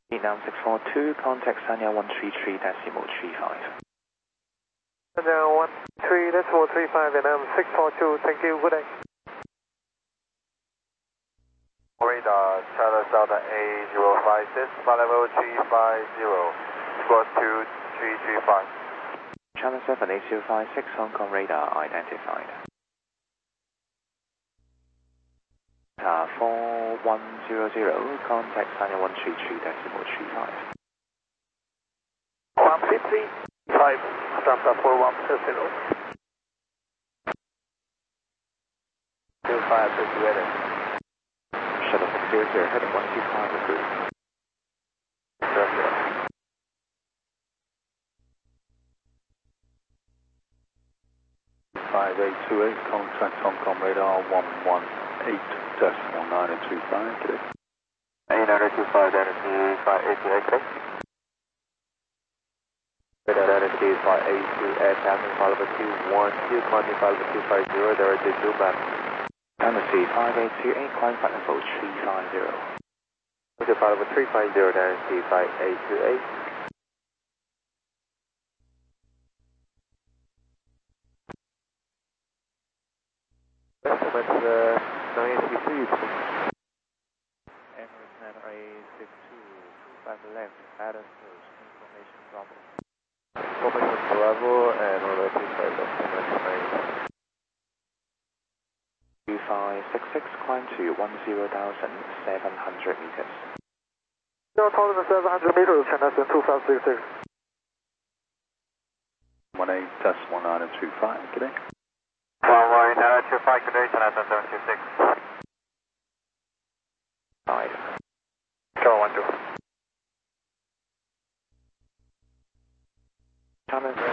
Vietnam 642, contact Sanya 133.35. Sanya 133.35, Vietnam 642, thank you, good day. Radar, Charlie Delta A056, flight level 350, squawk 2335. Channel 78056, Hong Kong radar identified. 4100, contact Sanya 133.35. 155, Delta 4100. 25, ready. Shuttle 600, heading 125 approved. 5828, contact Hong Kong radar 118.1925 today. 8925, identity 5828 today. Identity 582, air traffic, flight level 212, contact flight level 250, directed to back. Tennessee 5828, climb flight level 350. Okay, flight level 350, Tennessee 5828. Estimates 983. Emirates NRA 6225 left, Adam Hills, information Bravo. Information Bravo and order 25, 2566, climb to 10,700 meters. 10,700 meters, China 2566. 18.1925 today. 11.925, good day, China 726. 5. Control 12. Channel